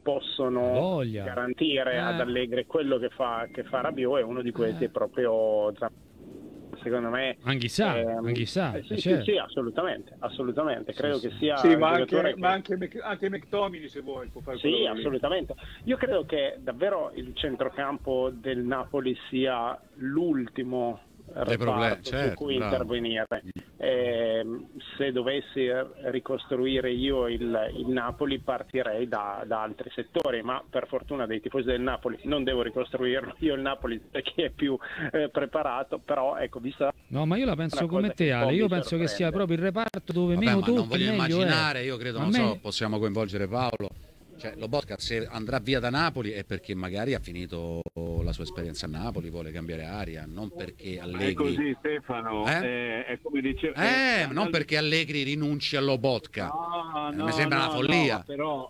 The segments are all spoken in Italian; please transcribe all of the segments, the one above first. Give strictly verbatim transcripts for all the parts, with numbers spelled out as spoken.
possono Voglia. garantire eh. ad Allegri quello che fa, che fa Rabiot, e uno di questi eh. è proprio, secondo me, Anghissà, ehm, Anghissà, eh, sì, certo. sì, sì, assolutamente, assolutamente. Sì, Credo sì. che sia Sì, un ma giocatore anche, che... ma anche, Mc- anche McTominay, se vuoi, può fare quello Sì, lì. assolutamente. Io credo che davvero il centrocampo del Napoli sia l'ultimo problemi, reparto certo, su cui bravo. intervenire. Eh, se dovessi ricostruire io il, il Napoli, partirei da, da altri settori, ma per fortuna dei tifosi del Napoli non devo ricostruirlo io il Napoli, perché è più eh, preparato, però ecco, vista... No, ma io la penso come te, Ale. Io penso che sia proprio il reparto dove Vabbè, meno ma non tocchi, voglio meglio immaginare, è. io credo, Ma non me- so, possiamo coinvolgere Paolo. Cioè, Lobotka se andrà via da Napoli è perché magari ha finito la sua esperienza a Napoli, vuole cambiare aria, non perché Allegri... È così, Stefano, Eh? è, è come dicevo... Eh, non perché Allegri rinunci a Lobotka. No, Eh, no, mi sembra no, una follia. no, però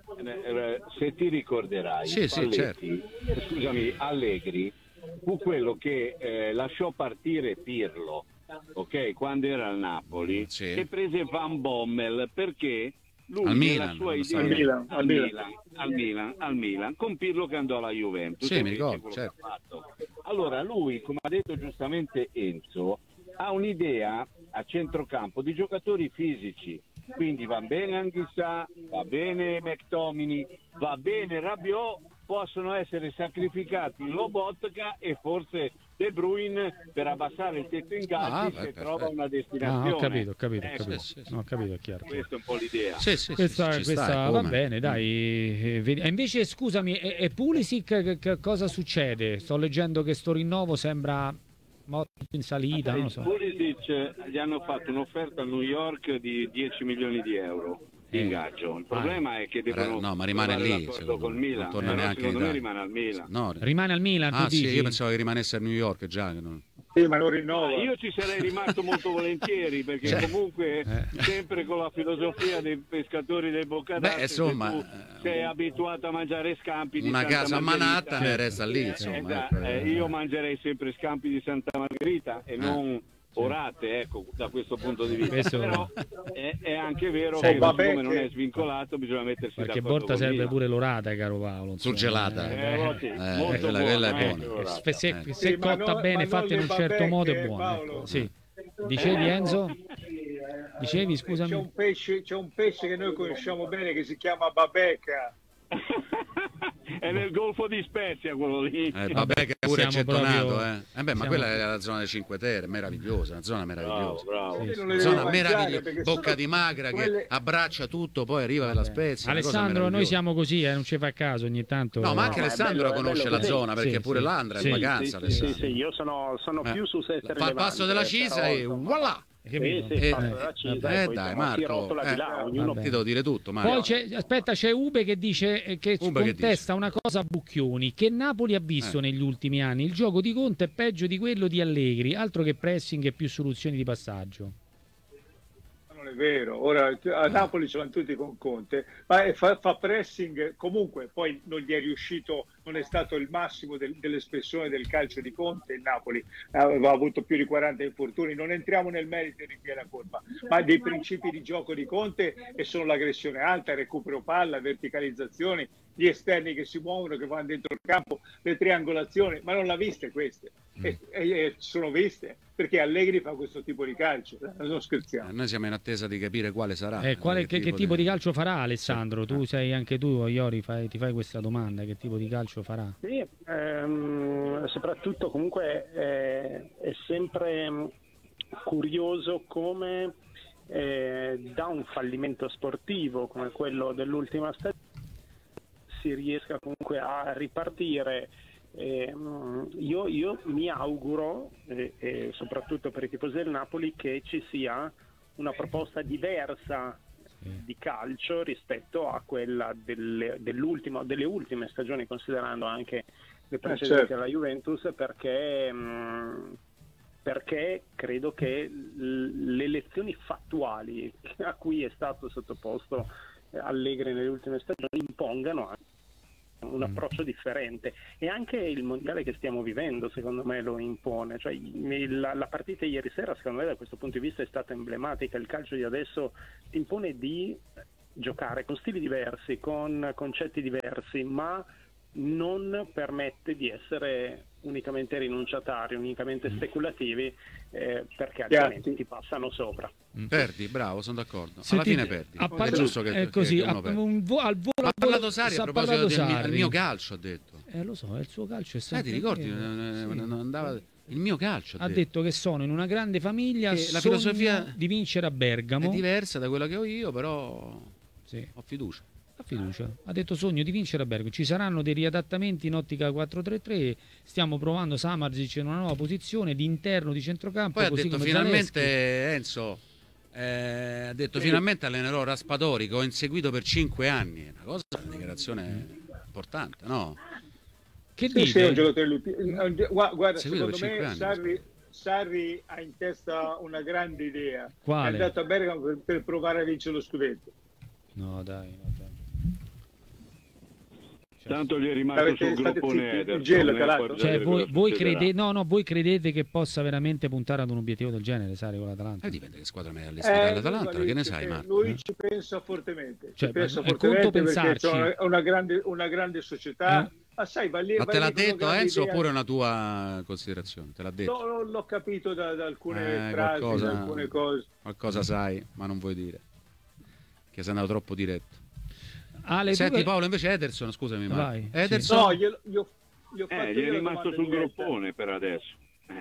eh, se ti ricorderai, Sì, sì, Spalletti, scusami, Allegri fu quello che eh, lasciò partire Pirlo, ok, quando era al Napoli, Sì. e prese Van Bommel perché lui Al nella Milan, sua non idea so. Al Milan, al al Milan. Milan, al Milan, al Milan, con Pirlo che andò alla Juventus. Sì, E mi fece ricordo, quello certo. che ha fatto. Allora lui, come ha detto giustamente Enzo, ha un'idea a centrocampo di giocatori fisici, quindi va bene Anghissà, va bene McTominay, va bene Rabiot, possono essere sacrificati Lobotka e forse De Bruyne per abbassare il tetto in Ah, calci beh, se perfetto. trova una Ah, destinazione. ho capito, ho capito, ho Ecco, capito. Sì, sì, sì. No, ho capito, è chiaro. questa è un po' l'idea. Sì, sì, sì, Questa, sì, ci questa sta, va come? bene, dai. eh, vedi- E invece, scusami, e, e Pulisic che, che cosa succede? Sto leggendo che sto rinnovo sembra molto in salita, non lo so. Pulisic gli hanno fatto un'offerta a New York di dieci milioni di euro di Eh. ingaggio. Il problema è che devono No, ma rimane trovare lì, l'accordo secondo col me. Milan. Non torna Però neanche in secondo me Italia. rimane al Milan. No, Rimane al Milan, ah, tu sì, dici? io pensavo che rimanesse a New York già. Che non... Sì, ma non rinnova. Ah, io ci sarei rimasto molto volentieri perché Cioè, comunque eh. sempre con la filosofia dei pescatori del Boccadassi, Beh, insomma, se tu sei abituato a mangiare scampi di una Santa casa a Margherita, Manhattan e resta lì, insomma. esatto, ecco. eh, io mangerei sempre scampi di Santa Margherita e Eh. non orate, ecco, da questo punto di vista. Questo- Però è, è anche vero Sai, che vabbè siccome non che- è svincolato bisogna mettersi Qualche d'accordo volta col serve Milan. pure l'orata, caro Paolo. insomma, Surgelata. Eh, oh, sì, Eh, molto quella- buona, quella è eh, buona. allora. Se, se- Eh. se Sì, ma cotta non- bene, ma fatta in non un le certo modo è babecche, buona. Paolo. ecco. Sì. Dicevi, Enzo? Dicevi, scusami. C'è un pesce, c'è un pesce che noi conosciamo bene che si chiama babeca. È nel Golfo di Spezia quello lì. Eh, vabbè, che pure è Siamo gettonato, proprio- eh. Eh beh, ma siamo- quella è la zona delle Cinque Terre, meravigliosa, una zona Bravo, meravigliosa. bravo. Sì, Io sì. non le devo Zona mangiare meravigliosa, perché bocca sono di magra quelle- che abbraccia tutto, poi arriva dalla Spezia. una cosa Alessandro, noi meravigliosa. siamo così, eh, non ci fa caso ogni tanto. No, ma anche No, ma è Alessandro bello, è conosce bello la così. zona perché Sì, pure sì. là andrà in Sì, vacanza. Sì, sì, Alessandro. sì, io sono, sono Eh. più su Sestri Fa il passo della Cisa e voilà. Hai capito? Sì, sì, Eh, passo eh, della Cisa eh, e poi dai, siamo Marco, chi rotola eh, di là, ognuno vabbè. Ti devo dire tutto, Mario. Poi c'è, aspetta, c'è Ube che dice eh, che Ube che contesta una cosa a Bucchioni, che Napoli ha visto Eh. negli ultimi anni. Il gioco di Conte è peggio di quello di Allegri, altro che pressing e più soluzioni di passaggio. Non è vero, ora a Napoli ce l'hanno tutti con Conte, ma è- fa, fa pressing comunque, poi non gli è riuscito, non è stato il massimo del- dell'espressione del calcio di Conte. Il Napoli aveva avuto più di quaranta infortuni, non entriamo nel merito di chi è la colpa, ma dei principi di gioco di Conte, e sono l'aggressione alta, il recupero palla, verticalizzazioni, gli esterni che si muovono, che vanno dentro il campo, le triangolazioni, ma non l'ha viste queste, e, e- e sono viste perché Allegri fa questo tipo di calcio, non scherziamo. Eh, Noi siamo in attesa di capire quale sarà. Eh, quale- che, che tipo di di calcio farà Alessandro? Sì. Tu sei anche tu, Iori, fai- ti fai questa domanda, che tipo di calcio farà? Sì, ehm, soprattutto comunque eh, è sempre mm, curioso come eh, da un fallimento sportivo come quello dell'ultima stagione si riesca comunque a ripartire. Eh, io, io mi auguro, eh, eh, soprattutto per i tifosi del Napoli, che ci sia una proposta diversa di calcio rispetto a quella delle, dell'ultimo, delle ultime stagioni, considerando anche le precedenti certo. alla Juventus, perché, mh, perché credo che l- le lezioni fattuali a cui è stato sottoposto eh, Allegri nelle ultime stagioni impongano anche un approccio differente, e anche il mondiale che stiamo vivendo secondo me lo impone. Cioè, il- la, la partita ieri sera secondo me da questo punto di vista è stata emblematica. Il calcio di adesso ti impone di giocare con stili diversi, con concetti diversi, ma non permette di essere unicamente rinunciatari, unicamente speculativi, eh, perché altrimenti ti passano sopra. Perdi, bravo, sono d'accordo. Senti, Alla fine perdi. ha parla- è giusto che, è che- così, che uno ha- perdi. un vo- al volo, Ma ha al volo- parlato Sarri sa- a ha proposito parlato del mio, Sarri. il mio calcio, ha detto. Eh, lo so, è il suo calcio è Eh, sempre ti ricordi? quello. Eh, Sì. non andava... Il mio calcio, ha Ha detto. detto che sono in una grande famiglia, Che la sogno filosofia di vincere a Bergamo. È diversa da quella che ho io, però Sì. ho fiducia. Ha fiducia. Ha detto sogno di vincere a Bergamo. Ci saranno dei riadattamenti in ottica quattro tre tre. Stiamo provando Samardzic in una nuova posizione di interno di centrocampo. Poi ha così detto come finalmente Zalewski. Enzo, eh, ha detto Sì. finalmente allenerò Raspadori che ho inseguito per cinque anni. Una cosa, una dichiarazione importante, no? Che Sì, sì, è un dite? giocatore lupi- Gua- Guarda, Seguito secondo per cinque me anni. Sarri, Sarri ha in testa una grande idea. Quale? È andato a Bergamo per, per provare a vincere lo scudetto. No, dai, no, dai. Tanto gli è rimasto Avete- sul state gruppone zitti, il Ederson, gelo eh, calato? poi Cioè, vedere voi, cosa voi succederà. credete, no, no, voi credete che possa veramente puntare ad un obiettivo del genere, Sari, con l'Atalanta? Eh, dipende che squadra mi allestita Eh, all'Atalanta, lui che ne ci sai, pe- Marco? Lui eh? ci pensa fortemente. Cioè, ci pensa ma è fortemente conto perché pensarci. c'è una, una grande, una grande società. Eh. Ma sai, va lì, Ma va te lì l'ha con una detto grande Enzo idea. oppure è una tua considerazione? Te l'ha detto? No, no, l'ho capito da, da alcune Eh, frasi, qualcosa- da alcune cose. Qualcosa sai, ma non vuoi dire. Che sei andato troppo diretto. Ale, tu Senti che- Paolo, invece Ederson, scusami, ma Vai, Ederson No, glielo- gli ho, gli ho fatto Eh, gli io è la rimasto domanda sul diretta. groppone per adesso.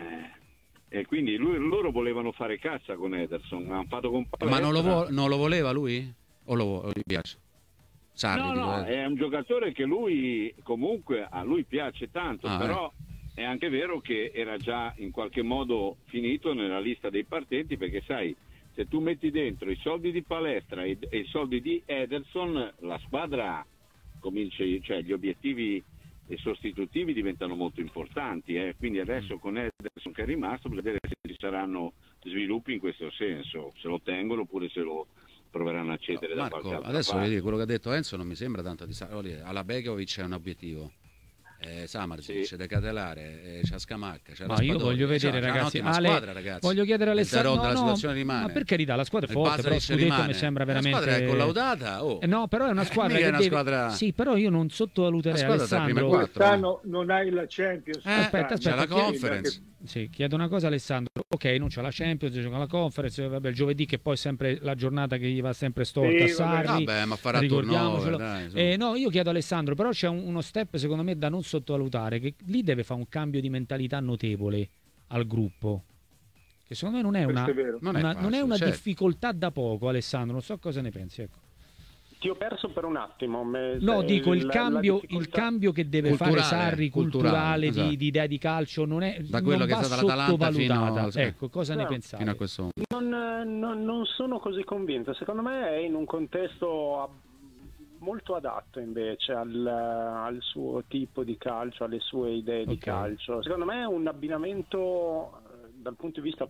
Eh. E quindi lui- loro volevano fare cassa con Ederson, ma hanno fatto con ma non lo, Palestra. vo- non lo voleva lui? O lo o gli piace? Sarri, No, dico, no, eh. è un giocatore che lui comunque a lui piace tanto, Ah, però è anche vero che era già in qualche modo finito nella lista dei partenti, perché sai, se tu metti dentro i soldi di Palestra e, e i soldi di Ederson, la squadra comincia, cioè gli obiettivi e sostitutivi diventano molto importanti, eh. Quindi adesso con Ederson che è rimasto, bisogna vedere se ci saranno sviluppi in questo senso, se lo tengono oppure se lo proveranno a cedere da qualche Marco, altra adesso parte. voglio dire, quello che ha detto Enzo non mi sembra tanto di Sarri. Alla Begovic è un obiettivo. Eh, Samardzic, Sì. De Catelare, eh, c'è Scamacca, c'è Ma Raspadori. io voglio vedere, Insomma, c'è ragazzi, un'ottima Ale, squadra, ragazzi. voglio chiedere a Il Alessandro, Terod, no, la no, situazione rimane. ma per carità, la squadra è Il forte, però Pasalic Scudetto rimane. mi sembra La veramente... squadra è collaudata, oh. Eh, no, però è una Eh, squadra mica che è una deve... squadra- Sì, però io non sottovaluterei La squadra tra le prime Alessandro. quattro. Quest'anno non hai la Champions. Eh, Aspetta, c'è aspetta, la chiedi- Conference. Sì, chiedo una cosa Alessandro. Ok, non c'è la Champions, c'è la Conference, vabbè, il giovedì che poi è sempre la giornata che gli va sempre storta Sì, a vabbè. Sarri. Vabbè, ma farà ricordiamocelo. turnover, dai, insomma. Eh, no, io chiedo a Alessandro, però c'è un- uno step secondo me da non sottovalutare, che lì deve fare un cambio di mentalità notevole al gruppo. Che secondo me non è una, Questo è vero. Non è una- facile, non è una certo. difficoltà da poco, Alessandro. Non so cosa ne pensi. Ecco. Ti ho perso per un attimo. me- No, se- dico il la- la cambio, il difficoltà- cambio che deve Culturale, fare Sarri, culturale, culturale, esatto. di, di idea di calcio, non è, Da quello non che è va stata l'Atalanta fino sottovalutata. al- Ecco, cosa ne No, pensate? Fino a questo momento. Non, non- non sono così convinto. Secondo me è in un contesto ab- molto adatto invece al, al suo tipo di calcio, alle sue idee di Ok. calcio. Secondo me è un abbinamento eh, dal punto di vista,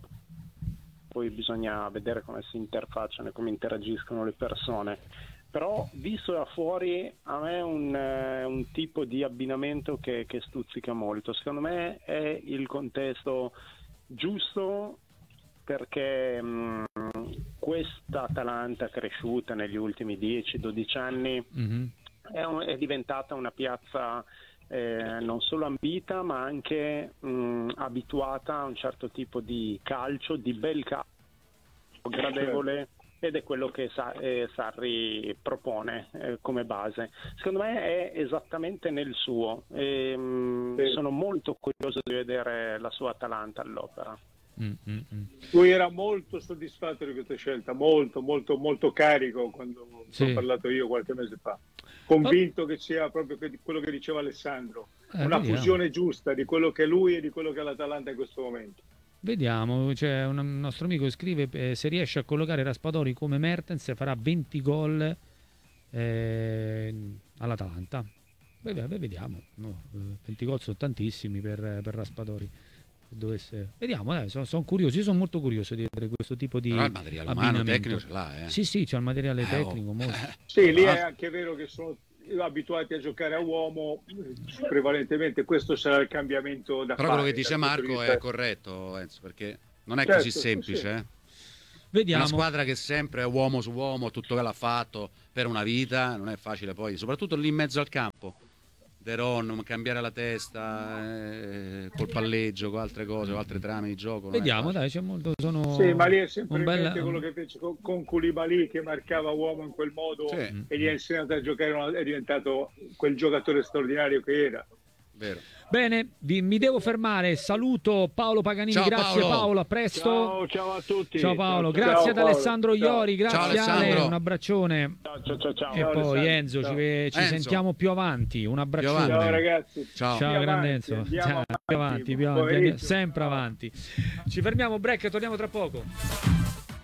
poi bisogna vedere come si interfacciano e come interagiscono le persone. Però visto da fuori a me è un, eh, un tipo di abbinamento che, che stuzzica molto. Secondo me è il contesto giusto, perché mh, questa Atalanta cresciuta negli ultimi dieci dodici anni Mhm. è, un- è diventata una piazza eh, non solo ambita ma anche mh, abituata a un certo tipo di calcio, di bel calcio gradevole, ed è quello che Sa- eh, Sarri propone eh, come base. Secondo me è esattamente nel suo e, mh, Sì. sono molto curioso di vedere la sua Atalanta all'opera. Mm, mm, mm. Lui era molto soddisfatto di questa scelta, molto, molto, molto carico quando Sì. ho parlato io qualche mese fa. Convinto che sia proprio que- quello che diceva Alessandro, Eh, una vediamo. fusione giusta di quello che è lui e di quello che è l'Atalanta in questo momento. Vediamo, c'è un un nostro amico che scrive eh, se riesce a collocare Raspadori come Mertens farà venti gol eh, all'Atalanta. Beh, beh, beh, vediamo, no, eh, venti gol sono tantissimi per, per Raspadori. Se dovesse... Vediamo, dai, sono, sono curioso, io sono molto curioso di vedere questo tipo di Però il materiale umano abbinamento. tecnico ce l'ha, eh. Sì, sì, c'è il materiale Eh, oh. tecnico, molto. Sì, lì è Ah. anche vero che sono abituati a giocare a uomo, prevalentemente questo sarà il cambiamento da Però fare. quello che dice dal punto di Marco vista- è corretto, Enzo, perché non è Certo, così sì, semplice, sì. eh. Vediamo. Una squadra che sempre è uomo su uomo, tutto che l'ha fatto per una vita, non è facile poi, soprattutto lì in mezzo al campo. De Ron, cambiare la testa eh, col palleggio, con altre cose, con altre trame di gioco. Vediamo, dai, c'è molto. Sono sì, ma lì è sempre un bel... quello che fece con, con Koulibaly, che marcava uomo in quel modo, sì. e gli ha insegnato a giocare, è diventato quel giocatore straordinario che era. Vero. Bene, vi, mi devo fermare. Saluto Paolo Paganini, ciao, grazie Paolo. Paolo, a presto. Ciao, ciao a tutti. Ciao Paolo, ciao, grazie ciao, ad Paolo. Alessandro Ciao. Iori, grazie Ciao, Ale, Alessandro. un abbraccione. Ciao, ciao, ciao, ciao. E Ciao, poi Alessandro. Enzo, Ciao. ci, ve- ci Enzo. sentiamo più avanti. Un abbraccione. Più avanti. Ciao ragazzi. Ciao. Ciao, Più grande avanti, Enzo. andiamo Ciao, più avanti, più avanti, Poverino. sempre avanti. Ci fermiamo, break, torniamo tra poco.